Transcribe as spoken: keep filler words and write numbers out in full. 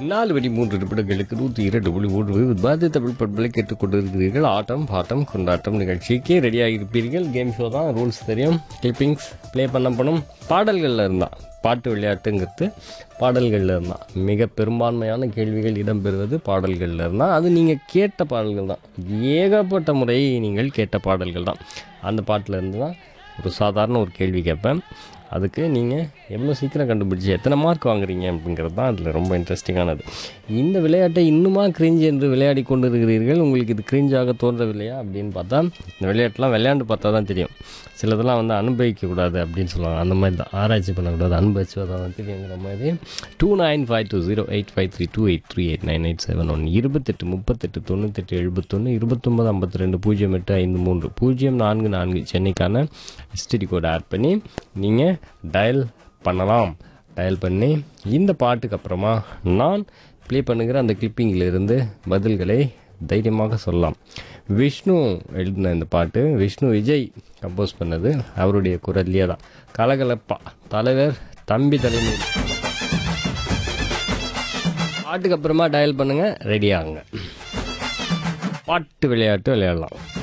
நாலு மணி மூன்று நிமிடங்களுக்கு நூற்றி இரண்டு புள்ளி மூன்று பாரதி தமிழ் பண்பலை கேட்டுக்கொண்டிருக்கிறீர்கள். ஆட்டம் பாட்டம் கொண்டாட்டம் நிகழ்ச்சிக்கு ரெடியாக இருப்பீர்கள். கேம் ஷோ தான், ரூல்ஸ் தெரியும். கிளிப்பிங்ஸ் ப்ளே பண்ணப்படும். பாடல்களில் இருந்தால் பாட்டு விளையாட்டுங்கிறது பாடல்களில் இருந்தால் மிக பெரும்பான்மையான கேள்விகள் இடம்பெறுவது பாடல்களில் இருந்தால் அது நீங்கள் கேட்ட பாடல்கள் தான். ஏகப்பட்ட முறை நீங்கள் கேட்ட பாடல்கள் தான். அந்த பாட்டில் இருந்து தான் ஒரு சாதாரண ஒரு கேள்வி கேட்பேன். அதுக்கு நீங்கள் எவ்வளோ சீக்கிரம் கண்டுபிடிச்சி எத்தனை மார்க் வாங்குறீங்க அப்படிங்கிறது தான் அதில் ரொம்ப இன்ட்ரெஸ்டிங்கானது. இந்த விளையாட்டை இன்னுமா கிரிஞ்ச் என்று விளையாடி கொண்டு இருக்கிறீர்கள். உங்களுக்கு இது கிரிஞ்சாக தோன்றவில்லையா அப்படின்னு பார்த்தா, இந்த விளையாட்டுலாம் விளையாண்டு பார்த்தா தான் தெரியும். சிலதெல்லாம் வந்து அனுபவிக்கக்கூடாது அப்படின்னு சொல்லுவாங்க. அந்த மாதிரி தான், ஆராய்ச்சி பண்ணக்கூடாது, அனுபவிச்சு தான் தெரியுங்கிற மாதிரி. Two nine five two zero eight five three two eight three eight nine eight seven one இருபத்தெட்டு முப்பத்தெட்டு தொண்ணூத்தெட்டு எழுபத்தொன்று இருபத்தொம்பது ஐம்பத்தி ரெண்டு பூஜ்ஜியம் எட்டு ஐந்து மூன்று பூஜ்ஜியம் நான்கு நான்கு சென்னைக்கான எஸ்டிடி கோட் ஆட் பண்ணி நீங்கள் டயல் பண்ணலாம். டயல் பண்ணி இந்த பாட்டுக்கு அப்புறமா நான் ப்ளே பண்ணுகிற அந்த கிளிப்பிங்கிலிருந்து பதில்களை தைரியமாக சொல்லலாம். விஷ்ணு எழுதின இந்த பாட்டு விஷ்ணு விஜய் கம்போஸ் பண்ணது. அவருடைய குரல்லையே தான் கலகலப்பா தலைவர் தம்பி தலைமை. பாட்டுக்கு அப்புறமா டயல் பண்ணுங்கள், ரெடி ஆகுங்க. பாட்டு விளையாட்டு விளையாடலாம்.